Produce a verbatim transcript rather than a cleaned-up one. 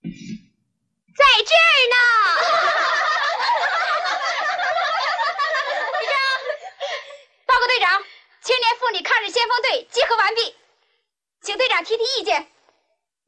在这儿呢。队长，报告队长，青年妇女抗日先锋队集合完毕，请队长提提意见。